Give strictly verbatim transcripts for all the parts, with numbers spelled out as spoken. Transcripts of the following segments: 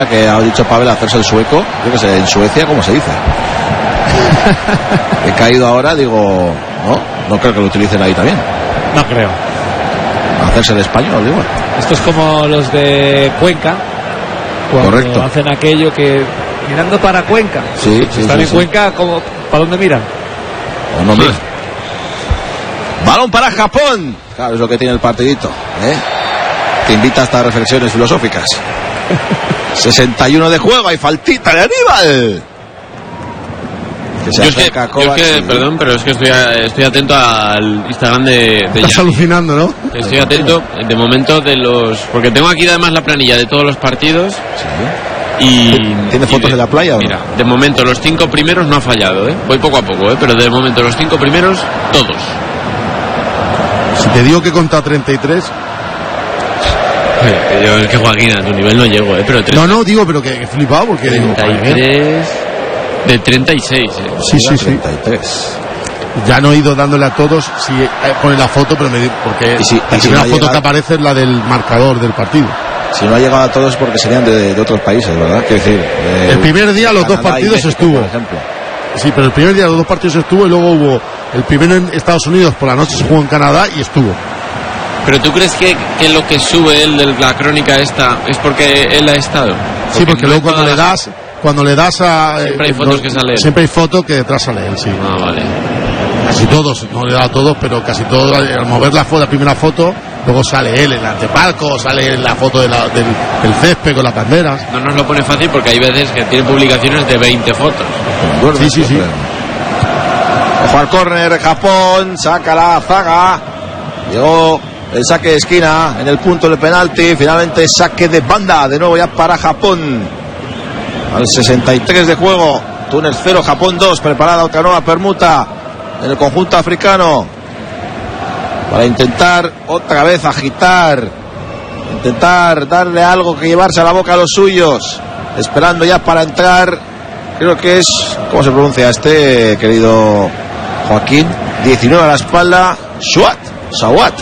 Que ha dicho Pavel hacerse el sueco. Yo que sé, en Suecia, ¿cómo se dice? He caído ahora, digo, no, no creo que lo utilicen ahí también. No creo. Hacerse el español, digo. Esto es como los de Cuenca. Cuando Correcto. hacen aquello que mirando para Cuenca. Sí, sí, Están sí, en sí. Cuenca, como, ¿para dónde miran? O no mira. Balón para Japón. Claro, es lo que tiene el partidito, ¿eh? Te invita a estas reflexiones filosóficas. sesenta y uno de juego, hay faltita de Aníbal. Que se yo es que, acerca yo es que Kovac, perdón, pero es que estoy, estoy atento al Instagram de, de Estás Yanni. alucinando, ¿no? Estoy atento, de momento, de los... Porque tengo aquí además la planilla de todos los partidos. Sí. Y... ¿Tiene y fotos de la playa o no? Mira, de momento los cinco primeros no ha fallado, ¿eh? Voy poco a poco, ¿eh? Pero de momento los cinco primeros, todos. Si te digo que contra treinta y tres. Eh, Yo es que Joaquín, a tu nivel no llego, ¿eh? Pero No, no, digo, pero que he flipado porque digo, treinta y joder, tres... De treinta y seis, ¿eh? Sí, sí, sí. treinta y tres. Ya no he ido dándole a todos si eh, pone la foto, pero me di- porque Y si- la y si primera no foto llega- que aparece es la del marcador del partido. Si no ha llegado a todos porque serían de, de otros países, ¿verdad? Quiero decir, de- El primer día los dos Canadá y partidos México, estuvo. por ejemplo. Sí, pero el primer día los dos partidos estuvo y luego hubo el primero en Estados Unidos por la noche se jugó en Canadá y estuvo. Pero ¿tú crees que, que lo que sube él de la crónica esta es porque él ha estado? Sí, porque no luego es cuando toda le la- das, cuando le das a Siempre hay eh, fotos no- que sale él. siempre hay foto que detrás sale él, sí. Ah, vale. Casi todos, no le da a todos, pero casi todos, al mover la, foto, la primera foto, luego sale él en el antepalco, sale la foto de la- del, del césped con las banderas. No nos lo pone fácil porque hay veces que tiene publicaciones de veinte fotos. Sí, sí, sí. Ojo al córner, Japón, saca la zaga. Llegó el saque de esquina en el punto del penalti. Finalmente saque de banda, de nuevo ya para Japón. Al sesenta y tres de juego. Túnez cero, Japón dos. Preparada otra nueva permuta en el conjunto africano. Para intentar otra vez agitar. Intentar darle algo que llevarse a la boca a los suyos. Esperando ya para entrar. Creo que es... ¿Cómo se pronuncia este, querido Joaquín? diecinueve a la espalda. Shuat. Sawat.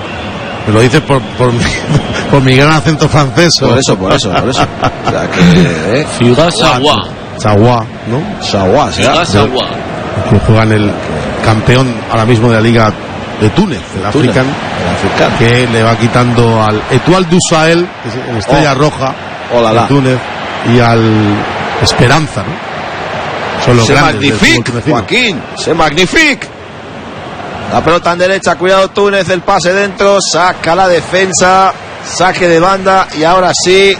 Me lo dices por, por, mi, por mi gran acento francés. Por eso, por eso, por eso. O sea que... ¿eh? Ciudad Sagua. Sagua, ¿no? Sawat, Ciudad ¿será? Sagua. Que juega en el campeón ahora mismo de la Liga de Túnez, el Túnez, African, el africano. que le va quitando al Etoile du Sahel, que es el Estrella Oh. Roja Oh, la, de la. Túnez, y al Esperanza, ¿no? Son los Se grandes del fútbol magnifique, tunecino. Joaquín, se magnifique. La pelota en derecha, cuidado Túnez, el pase dentro, saca la defensa, saque de banda y ahora sí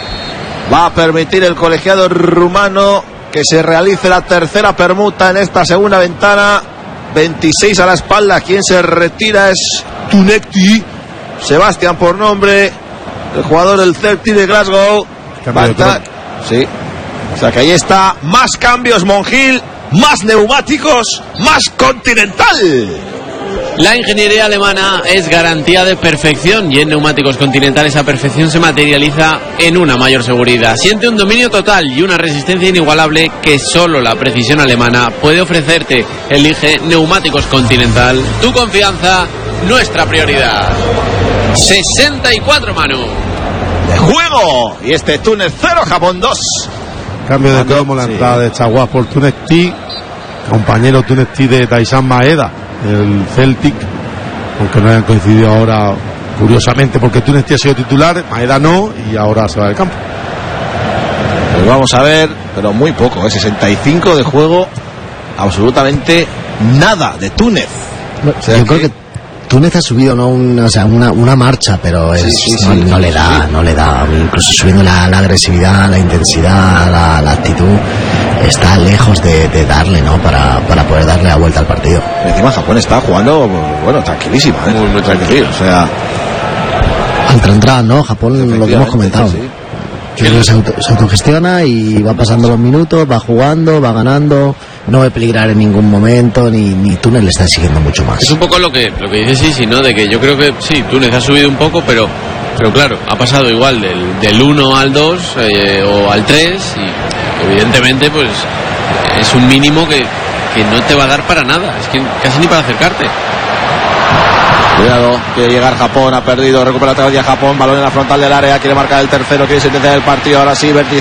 va a permitir el colegiado rumano que se realice la tercera permuta en esta segunda ventana. veintiséis a la espalda, quien se retira es Tunecti, Sebastián por nombre, el jugador del Celtic de Glasgow. Cambio de Banta- sí. O sea que ahí está, más cambios Monjil, más neumáticos, más Continental. La ingeniería alemana es garantía de perfección y en Neumáticos Continental esa perfección se materializa en una mayor seguridad. Siente un dominio total y una resistencia inigualable que solo la precisión alemana puede ofrecerte. Elige Neumáticos Continental. Tu confianza, nuestra prioridad. sesenta y cuatro, Manu. De juego. Y este Túnez cero, Japón dos. Cambio de Mando, cromo, la sí. entrada de Chaguas por Tunecti, compañero Tunecti de Taisan Maeda, el Celtic, aunque no hayan coincidido ahora, curiosamente, porque Tunecti ha sido titular, Maeda no, y ahora se va del campo. Pues vamos a ver, pero muy poco, ¿eh? sesenta y cinco de juego, absolutamente nada de Túnez. O sea Yo que- creo que Túnez ha subido no un- o sea, una, una marcha, pero es, Sí, sí, no, sí, no sí, le da, sí. no le da, incluso subiendo la, la agresividad, la intensidad, la, la actitud, está lejos de, de darle, ¿no? Para, para poder darle la vuelta al partido. Encima Japón está jugando, bueno, tranquilísima, ¿eh? Muy, muy tranquilo. O sea, Al tran, ¿no? Japón, lo que hemos comentado. sí, sí. Yo creo que se, auto- se autogestiona y va pasando los minutos, va jugando, va ganando, no va a peligrar en ningún momento, ni, ni Túnez le está siguiendo mucho más. Es un poco lo que lo que dice Sisi, ¿no? De que yo creo que sí, Túnez ha subido un poco, pero pero claro, ha pasado igual del, del uno al dos eh, o al tres y evidentemente pues es un mínimo que, que no te va a dar para nada, es que casi ni para acercarte. Cuidado, quiere llegar Japón, ha perdido, recupera otra vez Japón, balón en la frontal del área, quiere marcar el tercero, quiere sentenciar el partido, ahora sí,